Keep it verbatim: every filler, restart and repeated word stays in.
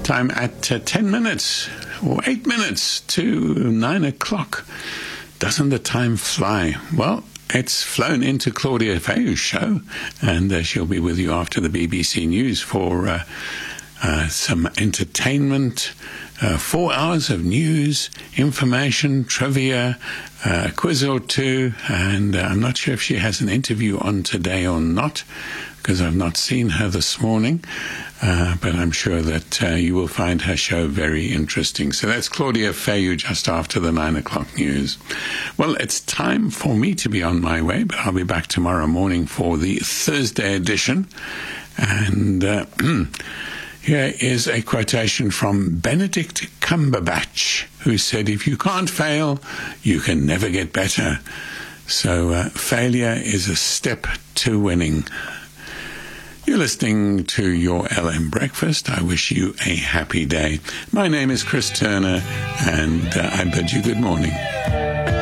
Time at uh, ten minutes or eight minutes to nine o'clock. Doesn't the time fly? Well, it's flown into Claudia Fayou's show, and uh, she'll be with you after the B B C News for uh, uh, some entertainment, uh, four hours of news, information, trivia, uh, a quiz or two, and uh, I'm not sure if she has an interview on today or not, because I've not seen her this morning. Uh, but I'm sure that uh, you will find her show very interesting. So that's Claudia Fayou just after the nine o'clock news. Well, it's time for me to be on my way, but I'll be back tomorrow morning for the Thursday edition. And uh, here is a quotation from Benedict Cumberbatch, who said, "If you can't fail, you can never get better." So uh, failure is a step to winning. You're listening to your L M Breakfast. I wish you a happy day. My name is Chris Turner, and uh, I bid you good morning.